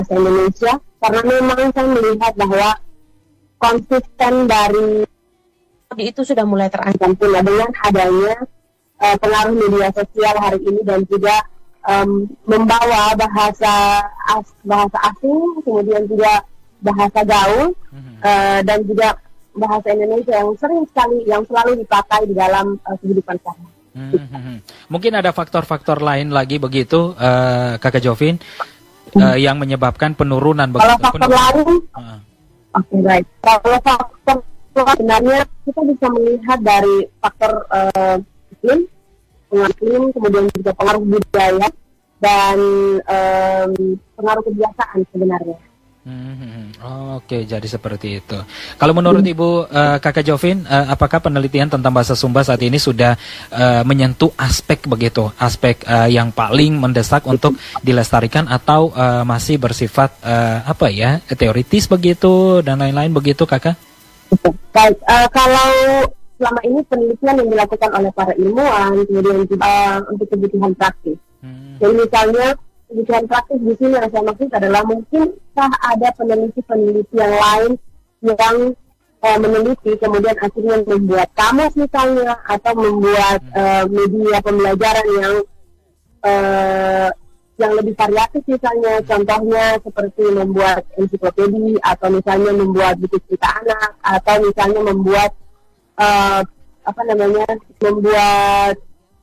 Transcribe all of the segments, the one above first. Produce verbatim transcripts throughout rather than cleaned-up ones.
bahasa Indonesia, karena memang saya melihat bahwa konsisten dari itu sudah mulai terancam pula dengan adanya uh, pengaruh media sosial hari ini dan juga um, membawa bahasa as, bahasa asing, kemudian juga bahasa gaul uh, dan juga bahasa Indonesia yang sering sekali, yang selalu dipakai di dalam uh, kehidupan sehari. Hmm. Mungkin ada faktor-faktor lain lagi begitu, uh, Kakak Jovin, uh, yang menyebabkan penurunan. Kalau faktor penurunan. lain, uh. oke okay, baik. Kalau faktor sebenarnya kita bisa melihat dari faktor uh, iklim, iklim, kemudian juga pengaruh budaya dan um, pengaruh kebiasaan sebenarnya. Hmm, oh, Oke, okay, jadi seperti itu. Kalau menurut hmm. Ibu uh, Kakak Jovin, uh, apakah penelitian tentang bahasa Sumba saat ini sudah uh, menyentuh aspek begitu, aspek uh, yang paling mendesak untuk dilestarikan atau uh, masih bersifat uh, apa ya, teoritis begitu dan lain-lain begitu, Kakak? Baik, uh, kalau selama ini penelitian yang dilakukan oleh para ilmuwan, kemudian uh, untuk kebutuhan praktis. Hmm. Jadi misalnya kebutuhan praktis di sini yang saya maksud adalah mungkinkah ada peneliti-peneliti yang lain yang uh, meneliti kemudian akhirnya membuat kamus misalnya atau membuat uh, media pembelajaran yang uh, yang lebih variatif misalnya, contohnya seperti membuat ensiklopedi atau misalnya membuat buku cerita anak atau misalnya membuat uh, apa namanya membuat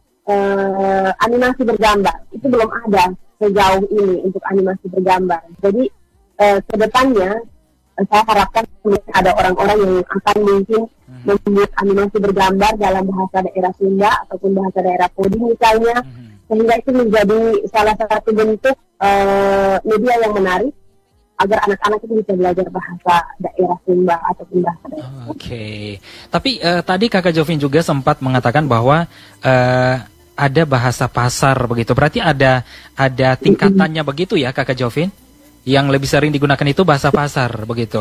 uh, animasi bergambar. Itu belum ada sejauh ini untuk animasi bergambar. Jadi eh, ke depannya eh, saya harapkan ada orang-orang yang akan mungkin hmm. membuat animasi bergambar dalam bahasa daerah Sunda ataupun bahasa daerah Podi misalnya, hmm. sehingga itu menjadi salah satu bentuk eh, media yang menarik agar anak-anak itu bisa belajar bahasa daerah Sunda ataupun bahasa daerah. Oke, okay. Tapi eh, tadi Kakak Jovin juga sempat mengatakan bahwa eh, ada bahasa pasar begitu. Berarti ada ada tingkatannya begitu ya, Kakak Jovin? Yang lebih sering digunakan itu bahasa pasar begitu.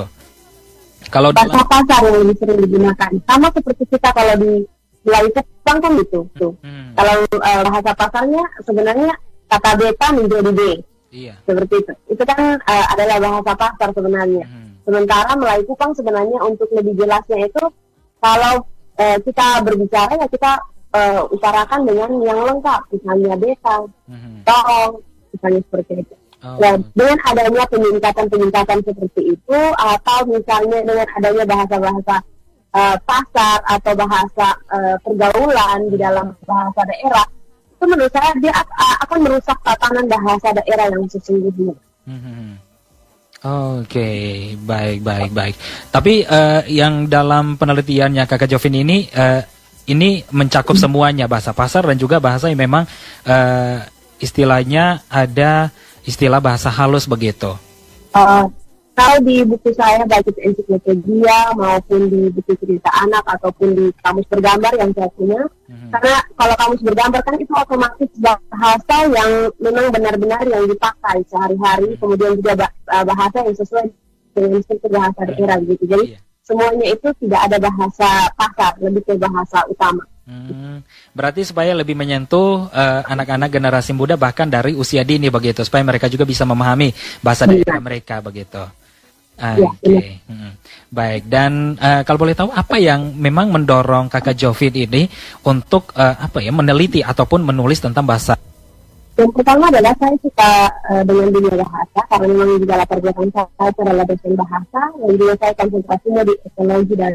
Kalau bahasa dalam... pasar yang lebih sering digunakan. Sama seperti kita kalau di wilayah Jepang kan gitu. Tuh. Hmm. Kalau uh, bahasa pasarnya sebenarnya kata beta menjadi B. Iya. Seperti itu. Itu kan uh, adalah bahasa pasar sebenarnya. Hmm. Sementara Melayu Kupang sebenarnya untuk lebih jelasnya itu kalau uh, kita berbicara ya kita Uh, utarakan dengan yang lengkap, misalnya beta, mm-hmm. tong, misalnya seperti itu. Oh. Dan dengan adanya peningkatan-peningkatan seperti itu, atau misalnya dengan adanya bahasa-bahasa uh, pasar atau bahasa uh, pergaulan di dalam bahasa daerah, itu menurut saya dia a- akan merusak tatanan bahasa daerah yang sesungguhnya. Mm-hmm. Oke, okay. baik, baik, baik. Tapi uh, yang dalam penelitiannya Kakak Jovin ini, uh, ini mencakup semuanya, bahasa pasar dan juga bahasa yang memang uh, istilahnya ada istilah bahasa halus begitu. Uh, kalau di buku saya baik itu ensiklopedia maupun di buku cerita anak ataupun di kamus bergambar yang saya punya, hmm. karena kalau kamus bergambar kan itu otomatis bahasa yang memang benar-benar yang dipakai sehari-hari, hmm. kemudian juga bahasa yang sesuai dengan struktur bahasa daerah gitu. Jadi yeah. semuanya itu tidak ada bahasa pasar, lebih ke bahasa utama. Hmm, berarti supaya lebih menyentuh uh, anak-anak generasi muda bahkan dari usia dini begitu, supaya mereka juga bisa memahami bahasa daerah mereka begitu. Oke, okay. hmm. Baik. Dan uh, kalau boleh tahu apa yang memang mendorong Kakak Jovin ini untuk uh, apa ya meneliti ataupun menulis tentang bahasa? Yang pertama adalah saya suka uh, dengan dunia bahasa, karena memang juga latar belakang saya adalah dosen bahasa, dan juga saya konsentrasinya di ekologi dan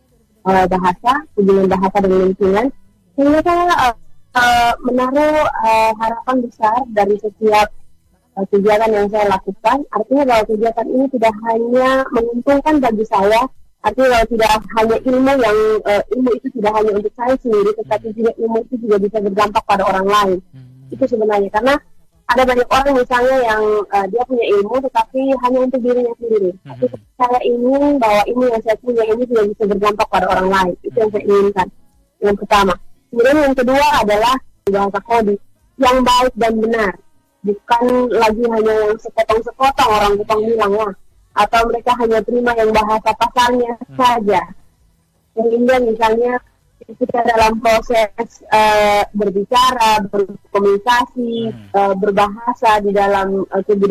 uh, bahasa, hubungan bahasa dengan lingkungan. Sehingga saya uh, uh, menaruh uh, harapan besar dari setiap uh, kegiatan yang saya lakukan. Artinya bahwa kegiatan ini tidak hanya menguntungkan bagi saya, artinya bahwa tidak hanya ilmu yang uh, ilmu itu tidak hanya untuk saya sendiri, tetapi juga ilmu itu juga bisa berdampak pada orang lain. Itu sebenarnya, karena ada banyak orang misalnya yang uh, dia punya ilmu tetapi hanya untuk dirinya sendiri. Mm-hmm. Tapi saya ingin bahwa ilmu yang saya punya ini juga bisa berdampak pada orang lain. Itu yang saya inginkan. Yang pertama. Kemudian yang kedua adalah bahasa kodi yang baik dan benar. Bukan lagi hanya yang sepotong-sepotong orang Kupang bilang ya. Atau mereka hanya terima yang bahasa pasarnya mm-hmm. saja. Sehingga misalnya kita dalam proses uh, berbicara, berkomunikasi, hmm. uh, berbahasa di dalam uh,